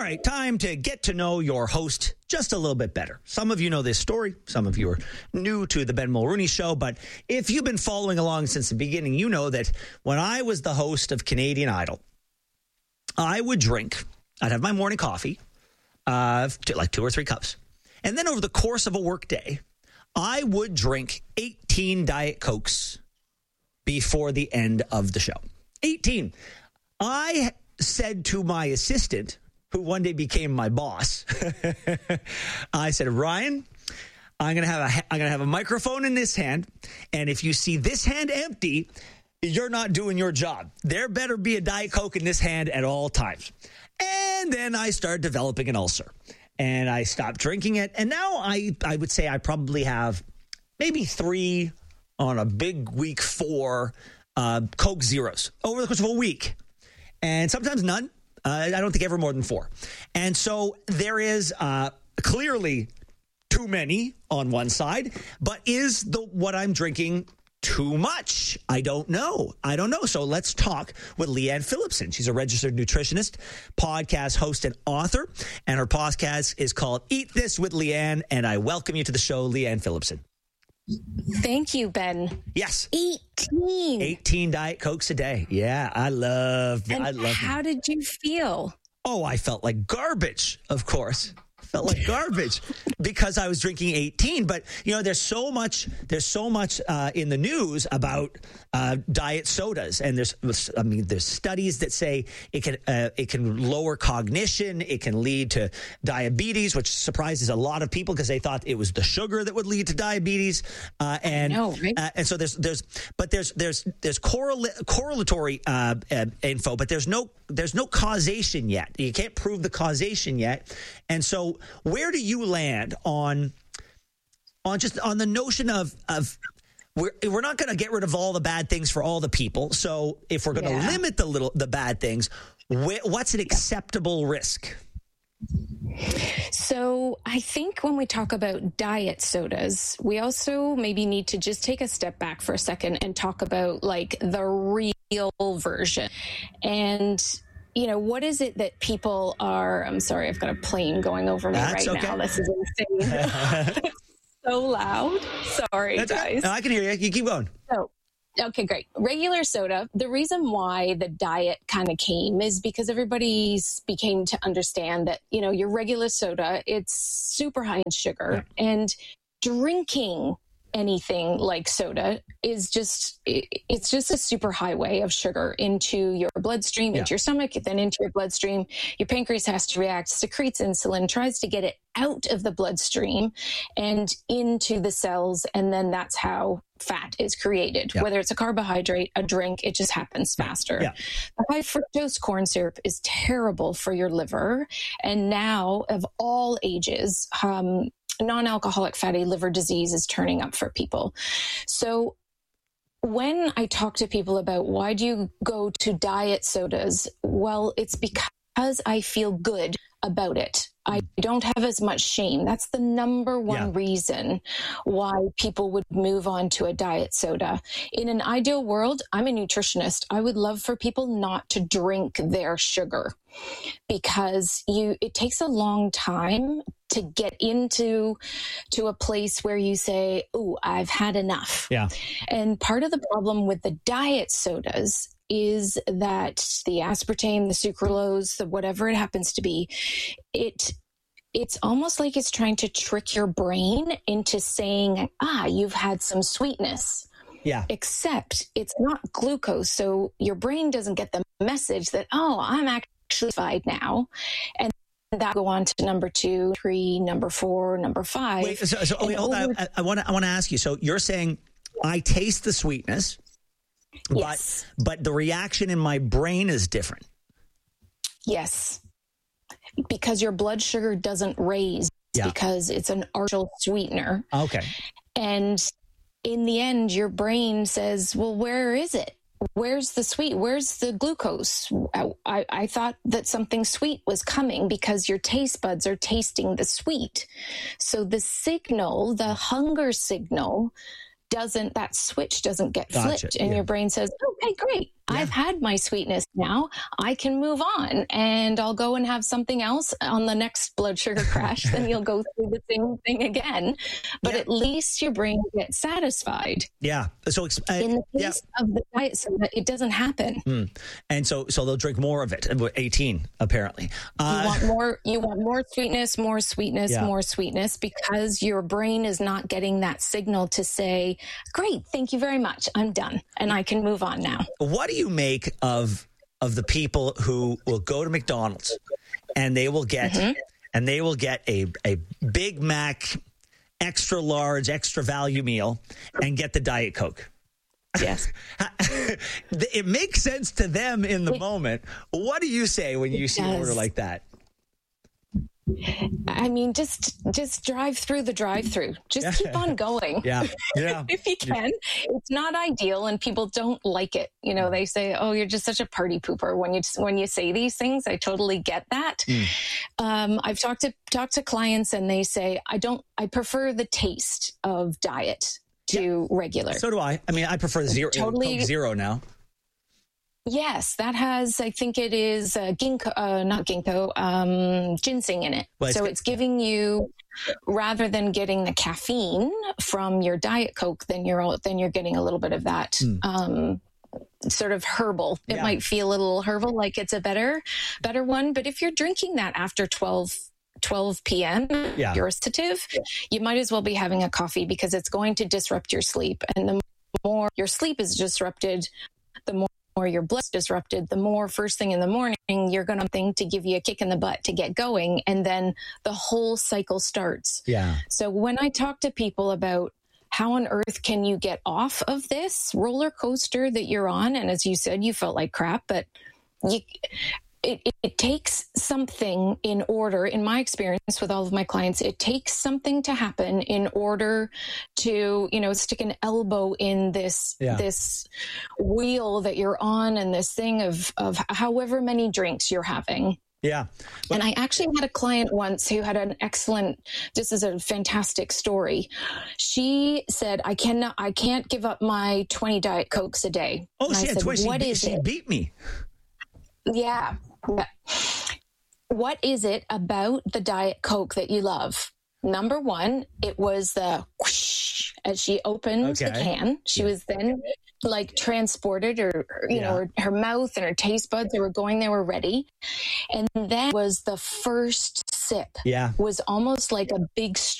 right, time to get to know your host just a little bit better. Some of you know this story. Some of you are new to the Ben Mulrooney Show. But if you've been following along since the beginning, you know that when I was the host of Canadian Idol, I would drink. I'd have my morning coffee, like 2 or 3 cups. And then over the course of a work day, I would drink 18 Diet Cokes before the end of the show. 18. I said to my assistant, who one day became my boss, I said, Ryan, I'm gonna have a microphone in this hand, and if you see this hand empty, you're not doing your job. There better be a Diet Coke in this hand at all times. And then I started developing an ulcer, and I stopped drinking it. And now I would say I probably have maybe 3 on a big week, 4 Coke Zeros over the course of a week. And sometimes none. I don't think ever more than 4. And so there is clearly too many on one side, but is what I'm drinking too much? I don't know. So let's talk with Leanne Phillipson. She's a registered nutritionist, podcast host, and author. And her podcast is called Eat This with Leanne. And I welcome you to the show, Leanne Phillipson. Thank you, Ben. Yes. 18 Diet Cokes a day. Yeah, I love how did you feel? Oh, I felt like garbage, of course. Felt like garbage because I was drinking 18. But, you know, there's so much in the news about diet sodas. And there's studies that say it can lower cognition. It can lead to diabetes, which surprises a lot of people because they thought it was the sugar that would lead to diabetes. And so there's correlatory info, but there's no causation yet. You can't prove the causation yet. And so where do you land on the notion of we're not going to get rid of all the bad things for all the people. So if we're going to limit the bad things, what's an acceptable risk? So I think when we talk about diet sodas, we also maybe need to just take a step back for a second and talk about like the real version. And you know, what is it that people are... I'm sorry, I've got a plane going over me now. This is insane. It's so loud. Sorry, guys. No, I can hear you. You keep going. Okay, great. Regular soda. The reason why the diet kind of came is because everybody became to understand that, you know, your regular soda, it's super high in sugar. Yeah. And drinking anything like soda is it's just a super highway of sugar into your bloodstream, into your stomach, then into your bloodstream. Your pancreas has to react, secretes insulin, tries to get it out of the bloodstream and into the cells. And then that's how fat is created. Yeah. Whether it's a carbohydrate, a drink, it just happens faster. Yeah. The high fructose corn syrup is terrible for your liver. And now of all ages, non-alcoholic fatty liver disease is turning up for people. So when I talk to people about why do you go to diet sodas, well, it's because I feel good about it. I don't have as much shame. That's the number one reason why people would move on to a diet soda. In an ideal world, I'm a nutritionist. I would love for people not to drink their sugar because it takes a long time to get into a place where you say, "Oh, I've had enough." Yeah. And part of the problem with the diet sodas is that the aspartame, the sucralose, the whatever it happens to be, it's almost like it's trying to trick your brain into saying, you've had some sweetness. Yeah. Except it's not glucose. So your brain doesn't get the message that, I'm actually fine now. And that go on to number 2, 3, number 4, number 5. Wait, hold on. I want to ask you. So you're saying I taste the sweetness, yes, but the reaction in my brain is different. Yes, because your blood sugar doesn't raise because it's an artificial sweetener. Okay, and in the end, your brain says, "Well, where is it? Where's the sweet? Where's the glucose? I thought that something sweet was coming because your taste buds are tasting the sweet. So the signal, the hunger signal, that switch doesn't get flipped. And your brain says, okay, great. I've had my sweetness now. I can move on and I'll go and have something else on the next blood sugar crash. Then you'll go through the same thing again. But at least your brain gets satisfied. Yeah. So in the case of the diet soda, it doesn't happen. And so they'll drink more of it. 18, apparently. You want more sweetness, more sweetness, more sweetness, because your brain is not getting that signal to say, great, thank you very much. I'm done. And I can move on now. What do you make of the people who will go to McDonald's and they will get a Big Mac, extra large, extra value meal and get the Diet Coke? Yes. It makes sense to them in the moment. What do you say when you see an order like that? I mean, just drive through the drive-through. Just keep on going. Yeah. If you can. It's not ideal, and people don't like it. You know, they say, "Oh, you're just such a party pooper." When you say these things, I totally get that. I've talked to clients, and they say, "I prefer the taste of diet to regular." So do I. I mean, I prefer Coke Zero now. Yes, that has, I think it is ginseng in it. Well, so it's giving you, rather than getting the caffeine from your Diet Coke, then you're getting a little bit of that sort of herbal. It might feel a little herbal, like it's a better one. But if you're drinking that after 12 p.m., you're sedative, you might as well be having a coffee, because it's going to disrupt your sleep. And the more your sleep is disrupted, the more your blood's disrupted, the more first thing in the morning you're going to think to give you a kick in the butt to get going, and then the whole cycle starts. So when I talk to people about how on earth can you get off of this roller coaster that you're on, and as you said, you felt like crap, but it takes something in order, in my experience with all of my clients, it takes something to happen in order to, stick an elbow in this wheel that you're on, and this thing of however many drinks you're having. Yeah. And I actually had a client once who had this is a fantastic story. She said, I can't give up my 20 Diet Cokes a day. Oh, she beat me. Yeah. What is it about the Diet Coke that you love? Number one, it was the whoosh as she opened the can. She was then like transported, or her mouth and her taste buds, they were ready. And then was the first sip was almost like a big